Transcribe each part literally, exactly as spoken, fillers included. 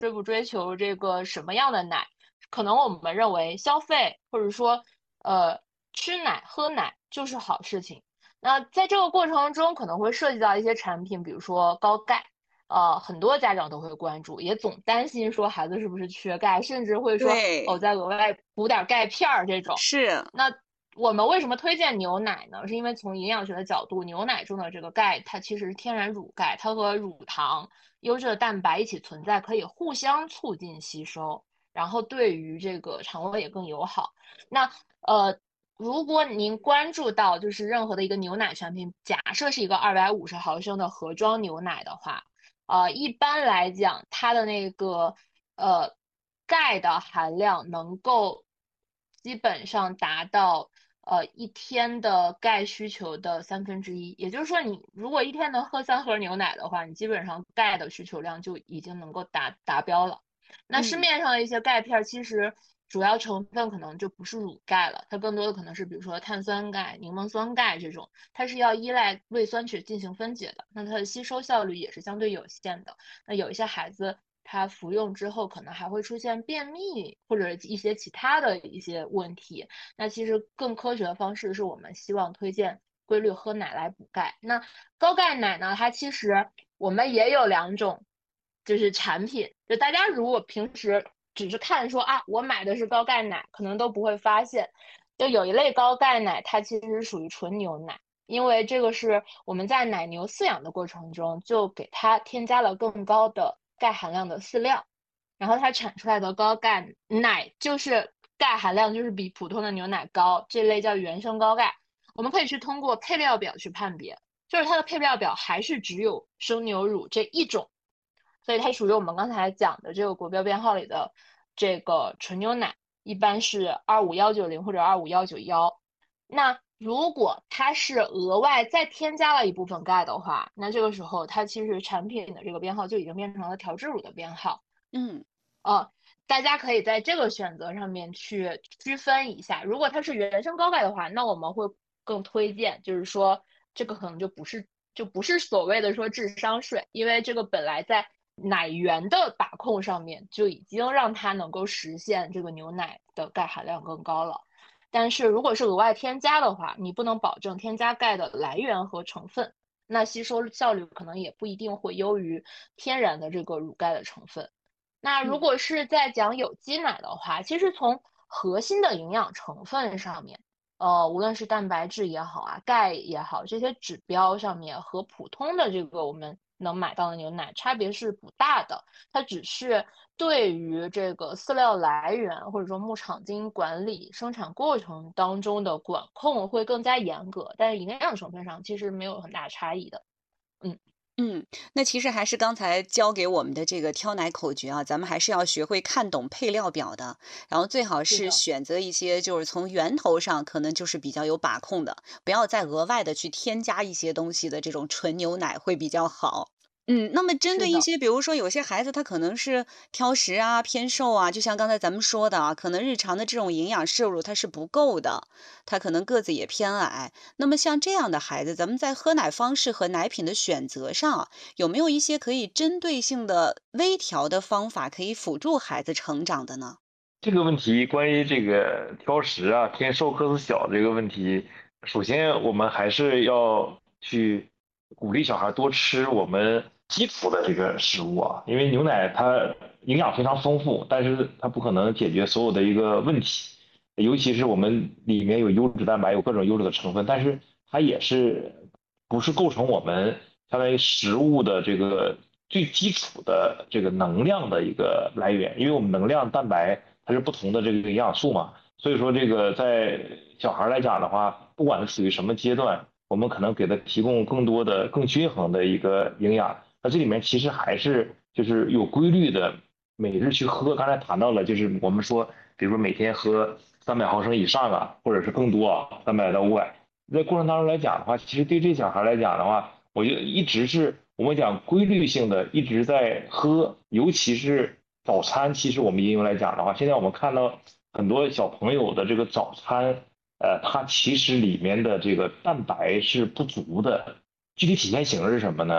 追不追求这个什么样的奶，可能我们认为消费或者说呃吃奶喝奶就是好事情。那在这个过程中可能会涉及到一些产品，比如说高钙。呃，很多家长都会关注，也总担心说孩子是不是缺钙，甚至会说哦， 对， 再额外补点钙片儿这种。 是， 那我们为什么推荐牛奶呢？是因为从营养学的角度，牛奶中的这个钙，它其实是天然乳钙，它和乳糖、优质的蛋白一起存在，可以互相促进吸收，然后对于这个肠胃也更友好。那呃，如果您关注到就是任何的一个牛奶产品，假设是一个二百五十毫升的盒装牛奶的话，呃，一般来讲，它的那个呃钙的含量能够基本上达到呃一天的钙需求的三分之一。也就是说，你如果一天能喝三盒牛奶的话，你基本上钙的需求量就已经能够达达标了。那市嗯。 面上的一些钙片其实主要成分可能就不是乳钙了，它更多的可能是比如说碳酸钙、柠檬酸钙这种，它是要依赖胃酸去进行分解的，那它的吸收效率也是相对有限的。那有一些孩子他服用之后可能还会出现便秘或者一些其他的一些问题。那其实更科学的方式是我们希望推荐规律喝奶来补钙。那高钙奶呢，它其实我们也有两种，就是产品。就大家如果平时只是看说啊，我买的是高钙奶，可能都不会发现，就有一类高钙奶，它其实属于纯牛奶。因为这个是我们在奶牛饲养的过程中，就给它添加了更高的钙含量的饲料，然后它产出来的高钙奶就是钙含量就是比普通的牛奶高，这类叫原生高钙。我们可以去通过配料表去判别，就是它的配料表还是只有生牛乳这一种，所以它属于我们刚才讲的这个国标编号里的这个纯牛奶，一般是二五幺九零或者二五幺九幺。那如果它是额外再添加了一部分钙的话，那这个时候它其实产品的这个编号就已经变成了调制乳的编号。 嗯。 呃，大家可以在这个选择上面去区分一下。如果它是原生高钙的话，那我们会更推荐，就是说这个可能就不是就不是所谓的说智商税，因为这个本来在奶源的把控上面就已经让它能够实现这个牛奶的钙含量更高了。但是如果是额外添加的话，你不能保证添加钙的来源和成分，那吸收效率可能也不一定会优于天然的这个乳钙的成分。那如嗯。 果是在讲有机奶的话，其实从核心的营养成分上面，呃，无论是蛋白质也好啊，钙也好，这些指标上面和普通的这个我们能买到的牛奶差别是不大的。它只是对于这个饲料来源或者说牧场经营管理、生产过程当中的管控会更加严格，但是营养成分上其实没有很大差异的。嗯， 嗯，那其实还是刚才教给我们的这个挑奶口诀啊，咱们还是要学会看懂配料表的，然后最好是是的， 选择一些就是从源头上可能就是比较有把控的，不要再额外的去添加一些东西的这种纯牛奶会比较好。嗯，那么针是的。 对一些，比如说有些孩子他可能是挑食啊、偏瘦啊，就像刚才咱们说的啊，可能日常的这种营养摄入他是不够的，他可能个子也偏矮。那么像这样的孩子，咱们在喝奶方式和奶品的选择上啊，有没有一些可以针对性的微调的方法，可以辅助孩子成长的呢？ 这个问题关于这个挑食啊、偏瘦、个子小这个问题，首先我们还是要去鼓励小孩多吃我们基础的这个食物啊，因为牛奶它营养非常丰富，但是它不可能解决所有的一个问题，尤其是我们里面有优质蛋白，有各种优质的成分，但是它也是不是构成我们相当于食物的这个最基础的这个能量的一个来源，因为我们能量、蛋白它是不同的这个营养素嘛，所以说这个在小孩来讲的话，不管是处于什么阶段，我们可能给他提供更多的、更均衡的一个营养。那这里面其实还是就是有规律的每日去喝，刚才谈到了，就是我们说，比如说每天喝三百毫升以上啊，或者是更多啊，三百到五百。在过程当中来讲的话，其实对这小孩来讲的话，我觉得一直是我们讲规律性的一直在喝，尤其是早餐。其实我们应用来讲的话，现在我们看到很多小朋友的这个早餐，呃，它其实里面的这个蛋白是不足的。具体体现形式是什么呢？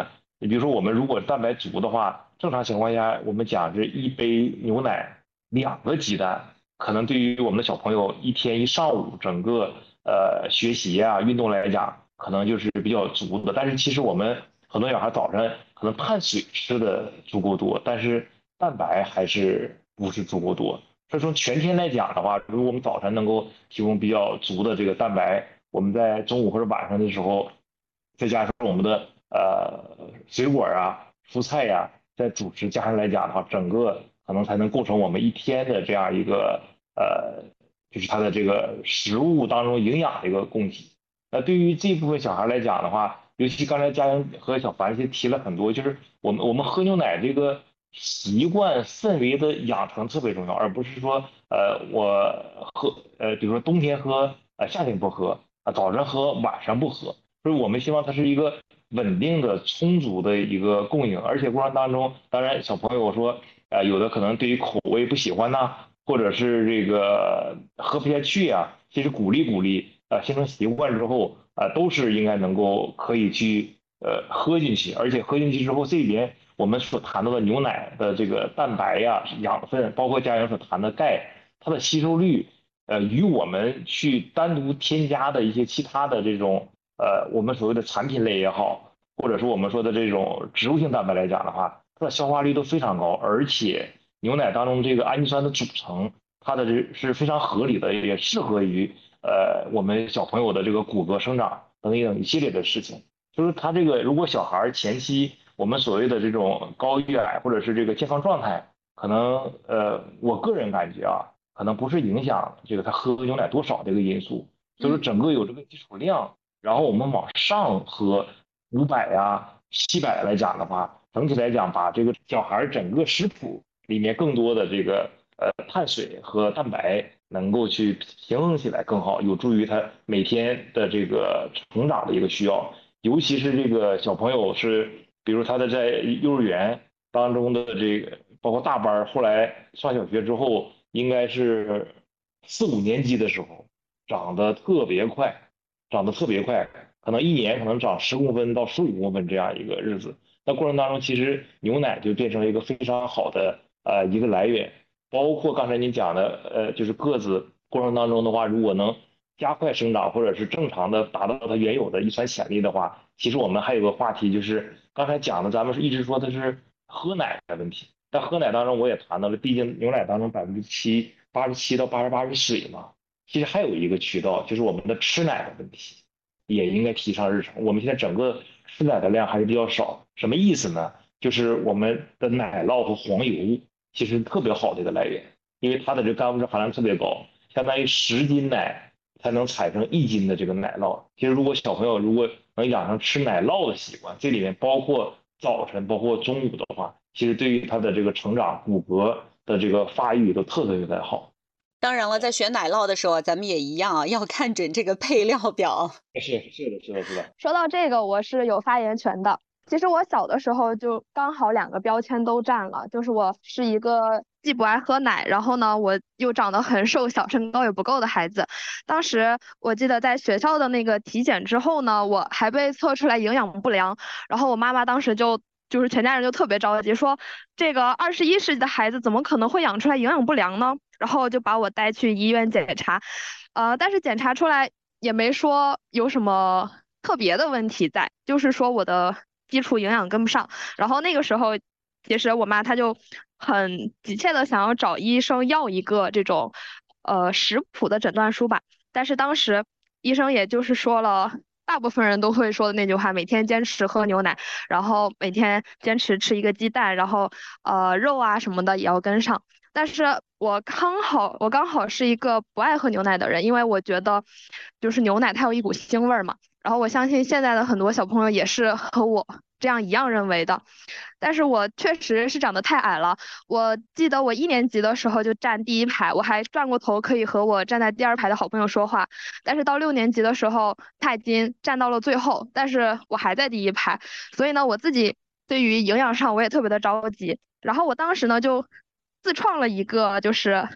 你比如说我们如果蛋白足的话，正常情况下我们讲是一杯牛奶两个鸡蛋，可能对于我们的小朋友一天一上午整个呃学习啊运动来讲，可能就是比较足的。但是其实我们很多小孩早上可能碳水吃的足够多，但是蛋白还是不是足够多。所以从全天来讲的话，如果我们早晨能够提供比较足的这个蛋白，我们在中午或者晚上的时候，再加上我们的呃水果啊、蔬菜呀、在主食加上来讲的话，整个可能才能构成我们一天的这样一个呃，就是它的这个食物当中营养的一个供给。那对于这部分小孩来讲的话，尤其刚才佳莹和小凡其实提了很多，就是我们我们喝牛奶这个习惯氛围的养成特别重要，而不是说呃我喝呃比如说冬天喝呃夏天不喝啊，早晨喝晚上不喝，所以我们希望它是一个稳定的充足的一个供应，而且过程当中，当然小朋友说呃有的可能对于口味不喜欢呐、或者是这个喝不下去呀、其实鼓励鼓励，呃，形成习惯之后，啊、都是应该能够可以去呃喝进去，而且喝进去之后，这里边我们所谈到的牛奶的这个蛋白呀、养分，包括家长所谈的钙，它的吸收率，呃，与我们去单独添加的一些其他的这种呃我们所谓的产品类也好，或者说我们说的这种植物性蛋白来讲的话，它的消化率都非常高，而且牛奶当中这个氨基酸的组成，它的这是非常合理的，也适合于呃我们小朋友的这个骨骼生长等等一系列的事情。就是他这个如果小孩前期我们所谓的这种高与矮或者是这个健康状态，可能呃我个人感觉啊，可能不是影响这个他喝牛奶多少这个因素，就是整个有这个基础量，然后我们往上喝五百呀、七百来讲的话，整体来讲把这个小孩整个食谱里面更多的这个呃碳水和蛋白能够去平衡起来更好，有助于他每天的这个成长的一个需要。尤其是这个小朋友是，比如他的在幼儿园当中的这个，包括大班后来上小学之后，应该是四五年级的时候，长得特别快，长得特别快，可能一年可能长十公分到十五公分这样一个日子。那过程当中，其实牛奶就变成了一个非常好的呃一个来源，包括刚才您讲的呃，就是个子过程当中的话，如果能加快生长，或者是正常的达到它原有的遗传潜力的话，其实我们还有个话题就是刚才讲的，咱们是一直说的是喝奶的问题，但喝奶当中我也谈到了，毕竟牛奶当中百分之七八十七到八十八是水嘛，其实还有一个渠道就是我们的吃奶的问题，也应该提上日程。我们现在整个吃奶的量还是比较少，什么意思呢？就是我们的奶酪和黄油其实特别好的一个来源，因为它的这甘油含量特别高，相当于十斤奶才能产生一斤的这个奶酪。其实如果小朋友如果能养成吃奶酪的习惯，这里面包括早晨，包括中午的话，其实对于他的这个成长、骨骼的这个发育都特别特别好。 当然了，在选奶酪的时候啊，咱们也一样啊，要看准这个配料表。 是是的，是的，是的。 说到这个，我是有发言权的。其实我小的时候就刚好两个标签都占了，就是我是一个既不爱喝奶，然后呢我又长得很瘦小，身高也不够的孩子。当时我记得在学校的那个体检之后呢，我还被测出来营养不良，然后我妈妈当时就就是全家人就特别着急，说这个二十一世纪的孩子怎么可能会养出来营养不良呢？然后就把我带去医院检查，呃，但是检查出来也没说有什么特别的问题在，就是说我的基础营养跟不上。然后那个时候，其实我妈她就很急切的想要找医生要一个这种呃食谱的诊断书吧，但是当时医生也就是说了。大部分人都会说的那句话，每天坚持喝牛奶，然后每天坚持吃一个鸡蛋，然后呃肉啊什么的也要跟上。但是我刚好我刚好是一个不爱喝牛奶的人，因为我觉得就是牛奶它有一股腥味儿嘛。然后我相信现在的很多小朋友也是和我这样一样认为的。但是我确实是长得太矮了。我记得我一年级的时候就站第一排，我还转过头可以和我站在第二排的好朋友说话。但是到六年级的时候，他已经站到了最后，但是我还在第一排。所以呢，我自己对于营养上我也特别的着急。然后我当时呢就自创了一个就是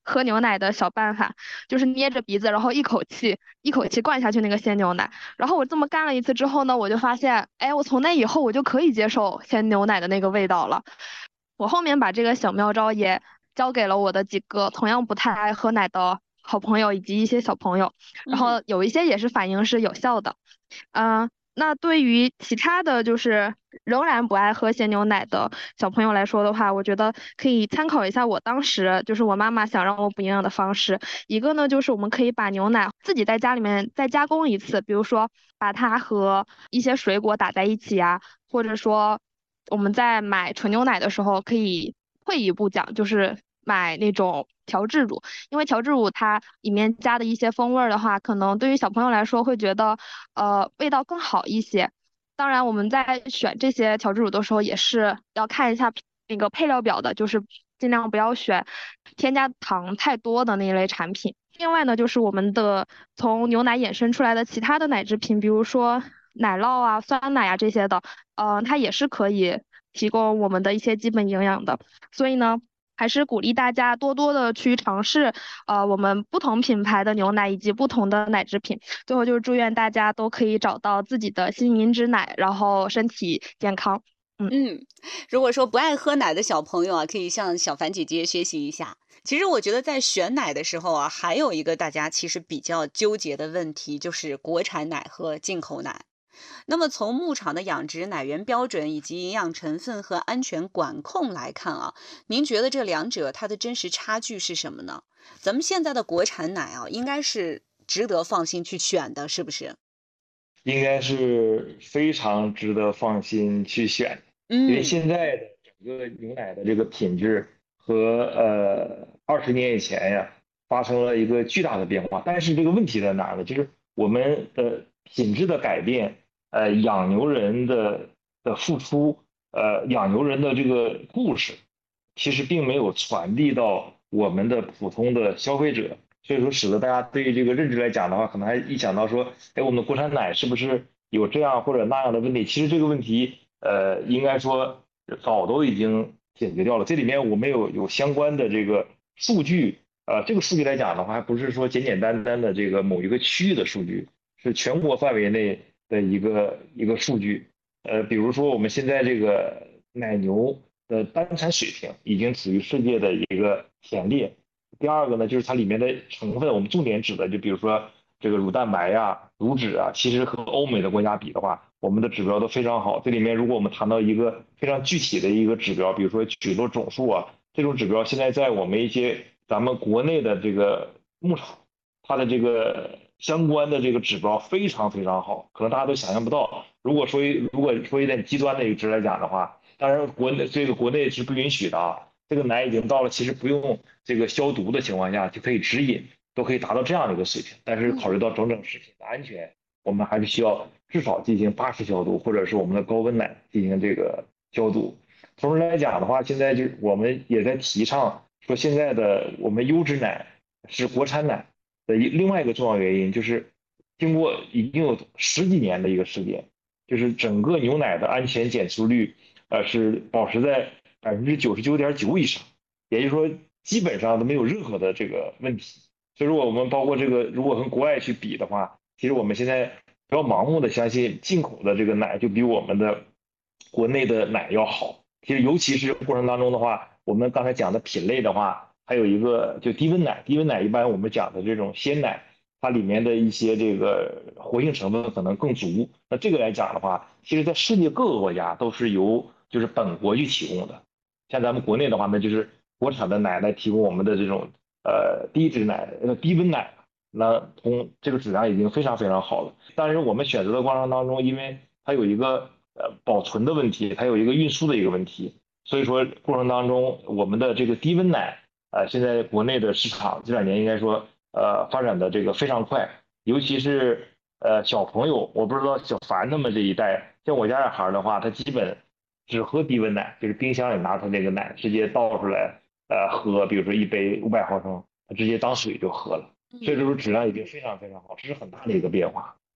喝牛奶的小办法，就是捏着鼻子，然后一口气一口气灌下去那个鲜牛奶。然后我这么干了一次之后呢，我就发现，哎，我从那以后我就可以接受鲜牛奶的那个味道了。我后面把这个小妙招也教给了我的几个同样不太爱喝奶的好朋友以及一些小朋友，然嗯后有一些也是反应是有效的。嗯、那对于其他的就是仍然不爱喝鲜牛奶的小朋友来说的话，我觉得可以参考一下我当时就是我妈妈想让我补营养的方式。一个呢，就是我们可以把牛奶自己在家里面再加工一次，比如说把它和一些水果打在一起呀，或者说我们在买纯牛奶的时候可以退一步讲，就是买那种调制乳，因为调制乳它里面加的一些风味儿的话，可能对于小朋友来说会觉得呃味道更好一些。当然，我们在选这些调制乳的时候，也是要看一下那个配料表的，就是尽量不要选添加糖太多的那一类产品。另外呢，就是我们的从牛奶衍生出来的其他的奶制品，比如说奶酪啊、酸奶啊这些的，呃，它也是可以提供我们的一些基本营养的。所以呢，还是鼓励大家多多的去尝试，呃，我们不同品牌的牛奶以及不同的奶制品。最后就是祝愿大家都可以找到自己的心灵之奶，然后身体健康。嗯。 嗯，如果说不爱喝奶的小朋友啊，可以向小凡姐姐学习一下。其实我觉得在选奶的时候啊，还有一个大家其实比较纠结的问题，就是国产奶和进口奶。那么从牧场的养殖奶源标准以及营养成分和安全管控来看啊，您觉得这两者它的真实差距是什么呢？咱们现在的国产奶啊，应该是值得放心去选的，是不是？ 应该是非常值得放心去选，因为嗯现在的整个牛奶的这个品质和呃二十年以前呀发生了一个巨大的变化。但是这个问题在哪儿呢？就是我们的品质的改变，呃，养牛人的的付出，呃，养牛人的这个故事，其实并没有传递到我们的普通的消费者。所以说使得大家对于这个认知来讲的话，可能还一想到说，哎，我们的国产奶是不是有这样或者那样的问题？其实这个问题，呃，应该说早都已经解决掉了。这里面我们有有相关的这个数据，呃，这个数据来讲的话，还不是说简简单单的这个某一个区域的数据，是全国范围内的一个一个数据。呃，比如说我们现在这个奶牛的单产水平已经处于世界的一个前列。第二个呢，就是它里面的成分，我们重点指的就比如说这个乳蛋白呀、乳脂啊，其实和欧美的国家比的话，我们的指标都非常好。这里面如果我们谈到一个非常具体的一个指标，比如说曲多种数啊，这种指标现在在我们一些咱们国内的这个牧场，它的这个相关的这个指标非常非常好，可能大家都想象不到。如果说一如果说一点极端的一个值来讲的话，当然国内这个国内是不允许的啊。这个奶已经到了其实不用这个消毒的情况下就可以直饮，都可以达到这样的一个水平。但是考虑到整整食品的安全，我们还是需要至少进行巴氏消毒，或者是我们的高温奶进行这个消毒。同时来讲的话，现在就我们也在提倡说，现在的我们优质奶是国产奶的一另外一个重要原因，就是经过已经有十几年的一个时间，就是整个牛奶的安全检出率，呃，是保持在百分之九十九点九以上，也就是说基本上都没有任何的这个问题。所以说我们包括这个，如果跟国外去比的话，其实我们现在不要盲目的相信进口的这个奶就比我们的国内的奶要好。其实尤其是过程当中的话，我们刚才讲的品类的话，还有一个就低温奶，低温奶一般我们讲的这种鲜奶，它里面的一些这个活性成分可能更足。那这个来讲的话，其实在世界各个国家都是由就是本国去提供的。像咱们国内的话呢，就是国产的奶来提供我们的这种呃低脂奶、呃低温奶，那从这个质量已经非常非常好了。但是我们选择的过程当中，因为它有一个呃保存的问题，它有一个运输的一个问题，所以说过程当中我们的这个低温奶，呃现在国内的市场这两年应该说呃发展的这个非常快，尤其是呃小朋友，我不知道小凡他们这一代，像我家小孩的话，他基本只喝低温奶，就是冰箱里拿出那个奶，直接倒出来，呃，喝，比如说一杯五百毫升，直接当水就喝了。所以说质量已经非常非常好，这是很大的一个变化。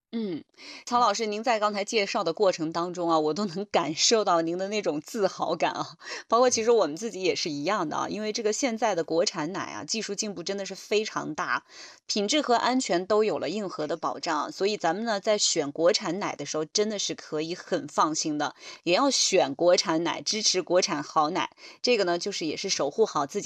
嗯，曹老师，您在刚才介绍的过程当中啊，我都能感受到您的那种自豪感啊。包括其实我们自己也是一样的啊，因为这个现在的国产奶啊，技术进步真的是非常大，品质和安全都有了硬核的保障，所以咱们呢在选国产奶的时候，真的是可以很放心的，也要选国产奶，支持国产好奶。这个呢，就是也是守护好自己。